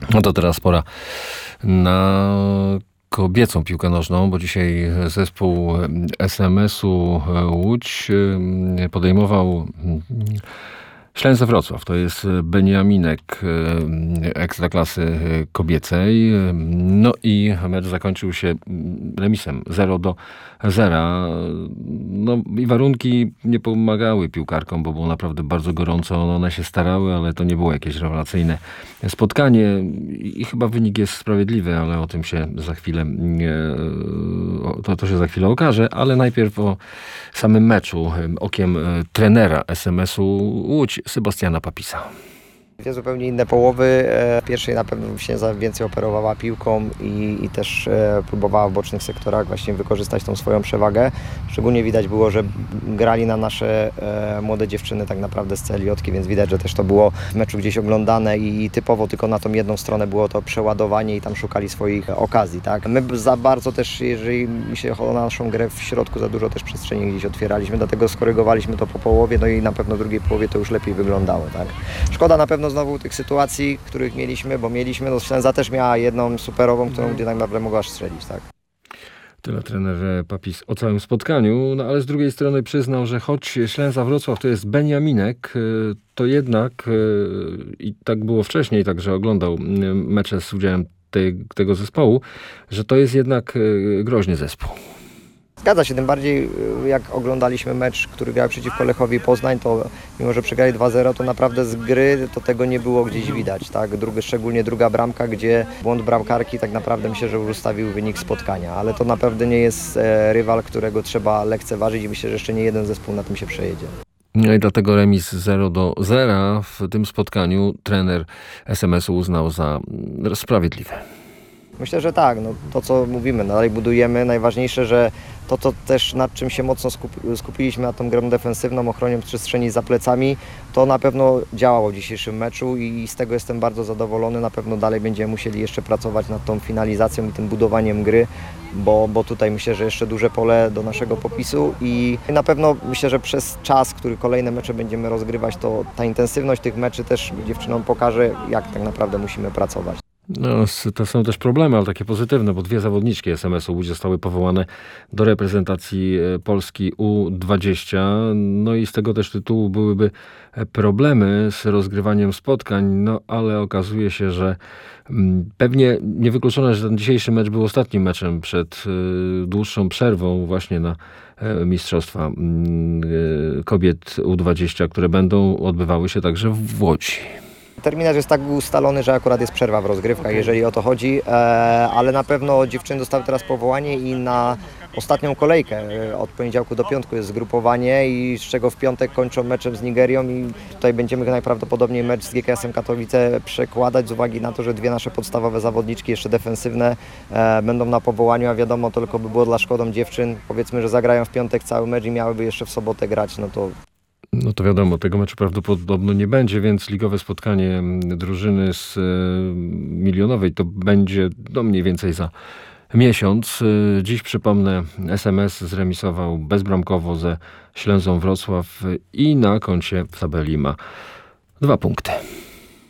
No to teraz pora na kobiecą piłkę nożną, bo dzisiaj zespół SMS-u Łódź podejmował Ślęzę Wrocław. To jest beniaminek ekstraklasy kobiecej. No i mecz zakończył się remisem 0-0. No i warunki nie pomagały piłkarkom, bo było naprawdę bardzo gorąco. One się starały, ale to nie było jakieś rewelacyjne spotkanie. I chyba wynik jest sprawiedliwy, ale o tym się za chwilę to się za chwilę okaże. Ale najpierw o samym meczu okiem trenera SMS-u Łódź, Sebastiana Papisa. Dwie zupełnie inne połowy. W pierwszej na pewno się więcej operowała piłką i też próbowała w bocznych sektorach właśnie wykorzystać tą swoją przewagę. Szczególnie widać było, że grali na nasze młode dziewczyny tak naprawdę z CLJ-ki, więc widać, że też to było w meczu gdzieś oglądane i typowo tylko na tą jedną stronę było to przeładowanie i tam szukali swoich okazji. Tak? My za bardzo też, jeżeli się chodzi o naszą grę w środku, za dużo też przestrzeni gdzieś otwieraliśmy, dlatego skorygowaliśmy to po połowie, no i na pewno w drugiej połowie to już lepiej wyglądało. Tak? Szkoda na pewno znowu tych sytuacji, których mieliśmy, bo no Ślęza też miała jedną superową, którą gdzie tak naprawdę mogła strzelić, tak. Tyle trener Papis o całym spotkaniu, no ale z drugiej strony przyznał, że choć Ślęza Wrocław to jest beniaminek, to jednak i tak było wcześniej, także oglądał mecze z udziałem tego zespołu, że to jest jednak groźny zespół. Zgadza się, tym bardziej jak oglądaliśmy mecz, który grał przeciwko Lechowi Poznań, to mimo, że przegrali 2-0, to naprawdę z gry to tego nie było gdzieś widać. Tak? Szczególnie druga bramka, gdzie błąd bramkarki tak naprawdę myślę, że ustawił wynik spotkania, ale to naprawdę nie jest rywal, którego trzeba lekceważyć i myślę, że jeszcze nie jeden zespół na tym się przejedzie. No i dlatego remis 0-0 w tym spotkaniu trener SMS-u uznał za sprawiedliwe. Myślę, że tak. No, to co mówimy, dalej budujemy. Najważniejsze, że to też nad czym się mocno skupiliśmy, nad tą grą defensywną, ochronią przestrzeni za plecami, to na pewno działało w dzisiejszym meczu i z tego jestem bardzo zadowolony. Na pewno dalej będziemy musieli jeszcze pracować nad tą finalizacją i tym budowaniem gry, bo tutaj myślę, że jeszcze duże pole do naszego popisu i na pewno myślę, że przez czas, który kolejne mecze będziemy rozgrywać, to ta intensywność tych meczy też dziewczynom pokaże, jak tak naprawdę musimy pracować. No, to są też problemy, ale takie pozytywne, bo dwie zawodniczki SMS-u Łódź zostały powołane do reprezentacji Polski U20. No i z tego też tytułu byłyby problemy z rozgrywaniem spotkań, no ale okazuje się, że pewnie niewykluczone, że ten dzisiejszy mecz był ostatnim meczem przed dłuższą przerwą właśnie na mistrzostwa kobiet U20, które będą odbywały się także w Łodzi. Terminarz jest tak ustalony, że akurat jest przerwa w rozgrywkach, jeżeli o to chodzi, ale na pewno dziewczyny dostały teraz powołanie i na ostatnią kolejkę od poniedziałku do piątku jest zgrupowanie i z czego w piątek kończą meczem z Nigerią i tutaj będziemy najprawdopodobniej mecz z GKS-em Katowice przekładać z uwagi na to, że dwie nasze podstawowe zawodniczki, jeszcze defensywne, będą na powołaniu, a wiadomo, to tylko by było dla szkodą dziewczyn. Powiedzmy, że zagrają w piątek cały mecz i miałyby jeszcze w sobotę grać, No to wiadomo, tego meczu prawdopodobnie nie będzie, więc ligowe spotkanie drużyny z milionowej to będzie mniej więcej za miesiąc. Dziś przypomnę, SMS zremisował bezbramkowo ze Ślęzą Wrocław i na koncie w tabeli ma 2 punkty.